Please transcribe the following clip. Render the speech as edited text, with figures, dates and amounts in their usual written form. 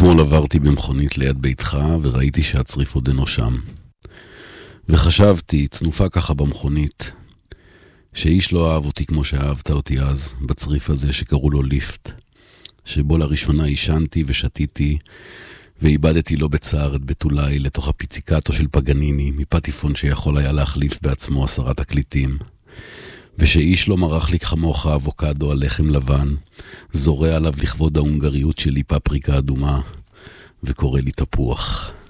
אתמול עברתי במכונית ליד ביתך וראיתי שהצריף עוד אינו שם. וחשבתי, צנופה ככה במכונית, שאיש לא אהב אותי כמו שאהבת אותי אז, בצריף הזה שקראו לו ליפט, שבו לראשונה ישנתי ושתיתי, ואיבדתי לו בצער את בתולי לתוך הפיציקטו של פגניני, מפטיפון שיכול היה להחליף בעצמו 10 תקליטים. ושאיש לא מרח לי כמוך אבוקדו על לחם לבן, זורע עליו לכבוד ההונגריות שלי פפריקה אדומה, וקורא לי תפוח.